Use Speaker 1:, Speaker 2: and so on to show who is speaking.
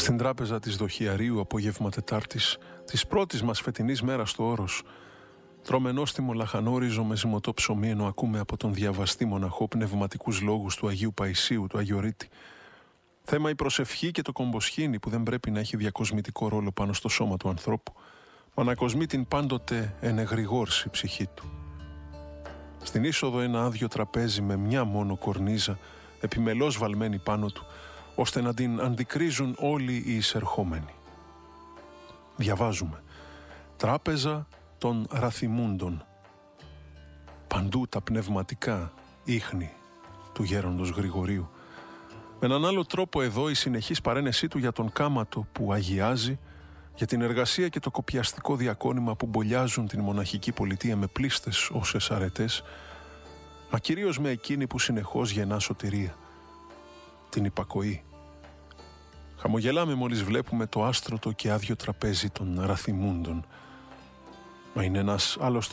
Speaker 1: Στην τράπεζα της Δοχιαρίου, απόγευμα Τετάρτης, της πρώτης μας φετινής μέρας στο Όρος, τρώμε νόστιμο λαχανόριζο με ζυμωτό ψωμί, ενώ ακούμε από τον διαβαστή μοναχό πνευματικούς λόγους του Αγίου Παϊσίου, του Αγιορείτη. Θέμα η προσευχή και το κομποσχήνι που δεν πρέπει να έχει διακοσμητικό ρόλο πάνω στο σώμα του ανθρώπου, μα ανακοσμεί την πάντοτε ενεγρηγόρση ψυχή του. Στην είσοδο ένα άδειο τραπέζι με μια μόνο κορνίζα, επιμελώς βαλμένη πάνω του, ώστε να την αντικρίζουν όλοι οι εισερχόμενοι. Διαβάζουμε «Τράπεζα των Ραθιμούντων». Παντού τα πνευματικά ίχνη του γέροντος Γρηγορίου. Με έναν άλλο τρόπο εδώ η συνεχής παρένεσή του για τον κάματο που αγιάζει, για την εργασία και το κοπιαστικό διακόνημα που μπολιάζουν την μοναχική πολιτεία με πλήστες όσες αρετές, μα κυρίως με εκείνη που συνεχώς γεννά σωτηρία, την υπακοή. Χαμογελάμε μόλις βλέπουμε το άστρωτο και άδειο τραπέζι των Ραθιμούντων. Μα είναι ένας άλλος